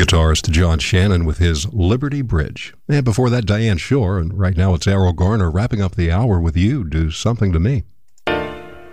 guitarist John Shannon with his Liberty Bridge. And before that, Diane Shore, and right now it's Errol Garner wrapping up the hour with You, Do Something to Me.